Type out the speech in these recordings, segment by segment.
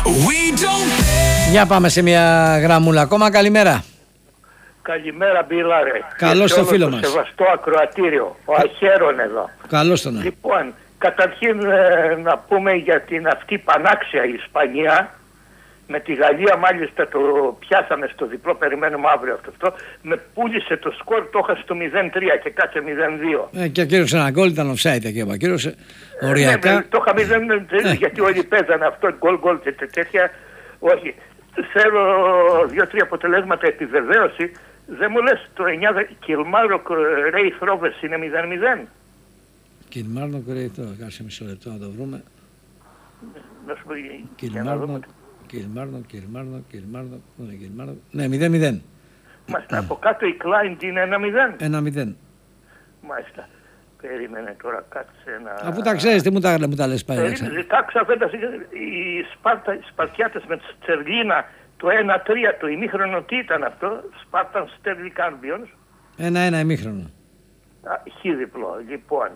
Για πάμε σε μια γραμμούλα ακόμα. Καλημέρα. Καλημέρα, Μπίλαρε. Καλώς το φίλο μας. Σεβαστό ακροατήριο. Ο Αχέρον εδώ. Καλώς τον. Λοιπόν, καταρχήν να πούμε για την αυτή πανάξια Ισπανία. Με τη Γαλλία μάλιστα το πιάσαμε στο διπλό, περιμένουμε αύριο αυτό. Με πούλησε το σκορ, το είχα στο 0-3 και κάτσε 0-2. Και ακύρωσε ένα γκολ, ήταν offside εκεί, ακύρωσε οριακά. Ναι, το είχα 0-3 γιατί όλοι παίζανε αυτό, γκολ και τέτοια. Όχι, θέλω 2-3 αποτελέσματα επιβεβαίωση. Δεν μου λες το 9 Κιλμάρο Ρέιθ Ρόβερς είναι 0-0. Κιλμάρο Ρέιθ Ρόβερς, κάτσε μισό λεπτό να το βρούμε. Κιλμάρο. Ναι, 0-0. Μάλιστα, από κάτω η Κλάιντ είναι 1-0. 1-0. Μάλιστα. Περίμενε τώρα, κάτσε να... Αφού τα ξέρεις, τι μου τα λες πάλι. Ζητάξα φέτας οι Σπαρτιάτες με Στερλίνα το 1-3, το ημίχρονο τι ήταν αυτό, Σπάρταν Στέρλι Κάμπιονς. 1-1 ημίχρονο. Χ-διπλό, λοιπόν.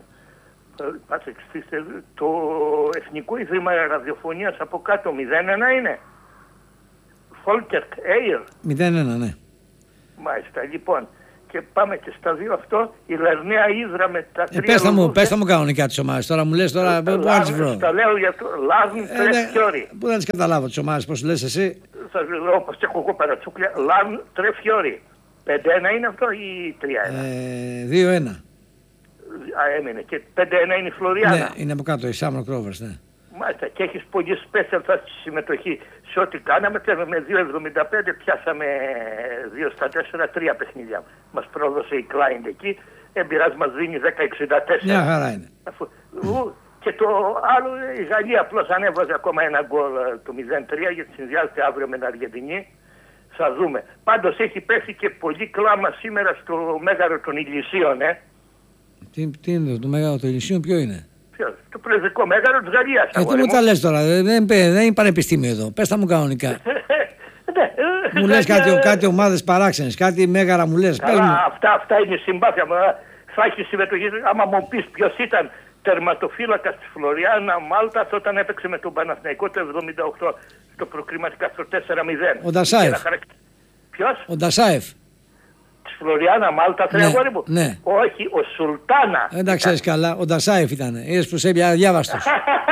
Το Εθνικό Ίδρυμα Ραδιοφωνίας από κάτω 0-1 είναι. Φόλκερκ, Έιρ. 0-1, ναι. Μάλιστα, λοιπόν. Και πάμε και στα δύο αυτό, η Λερναία Ύδρα με τα τρία... Πες τα μου κανονικά τις ομάδες, τώρα μου λες τώρα πού να τις βρω. Τα λέω για το Λάρν Τρεφιόρι. Πού να τις καταλάβω τις ομάδες, πώς λες εσύ. Σας λέω όπως έχω εγώ παρατσούκλια, Λάρν Τρεφιόρι. 5-1 είναι αυτό ή 3-1. 2-1. Έμεινε και 5-1 είναι η Φλωριάνα. Ναι, είναι από κάτω, η Σάμρο Κρόβερς, ναι. Μάλιστα, και έχεις πολύ special θα στη συμμετοχή σε ό,τι κάναμε. Με 2,75 πιάσαμε 2 στα 4, 3 παιχνίδια. Μας πρόδωσε η Κλάιντ εκεί. Εμπειράς μας δίνει 10,64. Μια χαρά είναι. Και το άλλο, η Γαλλία απλώς ανέβαζε ακόμα ένα γκολ το 0-3 γιατί συνδυάζεται αύριο με την Αργεντινή. Θα δούμε. Πάντως έχει πέσει και πολύ κλάμα σήμερα στο Μέγαρο των Ηλυσίων. Τι είναι το Μέγαρο των Ηλυσίων, ποιο είναι? Το πρεσβικό Μέγαρο της Γαλλίας. Τι μου τα λες τώρα, δεν είναι πανεπιστήμιο εδώ, πες τα μου κανονικά. Μου λες κάτι ομάδες παράξενες, κάτι μέγαρα μου λες. Αυτά είναι συμπάθεια μου. Θα έχει συμμετοχή, άμα μου πεις ποιος ήταν τερματοφύλακας της Φλωριάνα Μάλτα όταν έπαιξε με τον Παναθηναϊκό το 1978 στο προκριματικά στο 4-0. Ο Ντασάεφ. Ποιος? Ο Ντασάεφ. Της Φλωριάνα Μάλτα, αγόρι μου. Ναι. Όχι, ο Σουλτάνα. Δεν τα ξέρεις καλά, ο Ντασάεφ ήταν. Είδες που σε πια διάβαστος.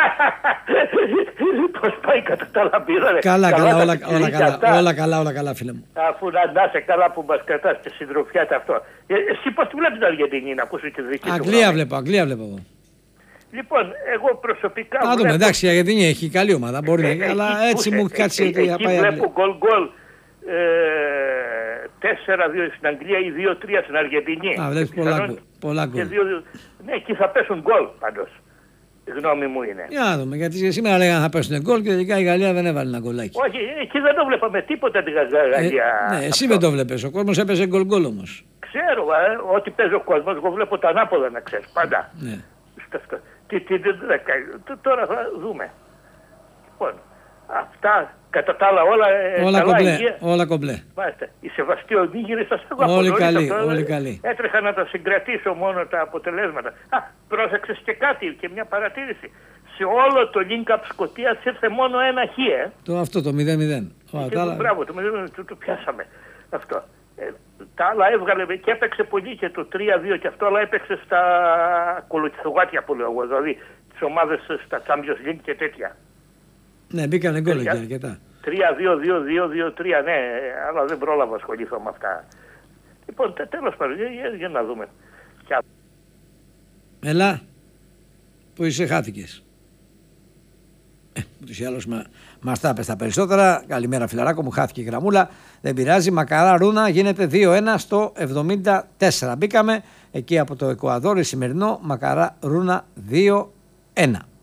Πώς πάει κατά τα λαμπύρα, ρε. Όλα καλά φίλε μου. Αφού να είσαι καλά που μας κρατάς τη συντροφιά αυτό. Εσύ πώς τη βλέπεις την Αργεντινή, να ακούσεις τη δική του? Αγγλία βλέπω εγώ. Λοιπόν, εγώ προσωπικά να δούμε, εντάξει, η Αργεντινή έχει καλή ομάδα, μπορεί να, αλλά έτσι μου κάτσει ότι θα πάει. Εκεί βλέπω γκολ 4-2 στην Αγγλία ή 2-3 στην Αργεντινή. Βλέπεις πολλά γκολ. Ναι, εκεί θα πέσουν γκολ πάντως. Η γνώμη μου είναι. Για να δούμε, γιατί σήμερα λέγανε θα πέσουν γκολ και τελικά η Γαλλία δεν έβαλε ένα γκολάκι. Όχι, εκεί δεν το βλέπαμε τίποτα την Γαλλία. Ναι, εσύ δεν το βλέπεις, ο κόσμος έπαιζε γκολ όμως. Ξέρω, ό,τι παίζει ο κόσμος, εγώ βλέπω τα ανάποδα να ξέρεις, πάντα. Ναι. Τώρα θα δούμε. Λοιπόν, αυτά κατά τα άλλα όλα κομπλέ. Μάλιστα. Η Σεβαστή Οδήγηρη σας έχω όλοι καλοί. Έτρεχα να τα συγκρατήσω μόνο τα αποτελέσματα. Πρόσεξες και κάτι και μια παρατήρηση. Σε όλο το link-up Σκωτίας ήρθε μόνο ένα χ. Αυτό το 0-0. Μπράβο, το 0-0 το πιάσαμε. Αυτό. Τα άλλα έβγαλε και έπαιξε πολύ και το 3-2 και αυτό, αλλά έπαιξε στα κολοτσιγάτια που λέω εγώ, δηλαδή τις ομάδες στα Champions League και τέτοια. Ναι, μπήκανε γκολ εκεί αρκετά. 3-2-2-2-2-3, ναι, αλλά δεν πρόλαβα ασχολήθω με αυτά. Λοιπόν, τέλος πάντων, για να δούμε. Έλα, που είσαι, χάθηκες. Ούτως ή άλλως μας τα έπες τα περισσότερα. Καλημέρα φιλαράκο μου, χάθηκε η γραμμούλα. Δεν πειράζει, Μακαρά Ρούνα γίνεται 2-1 στο 74. Μπήκαμε εκεί από το Εκουαδόρ, σημερινό Μακαρά Ρούνα 2-1.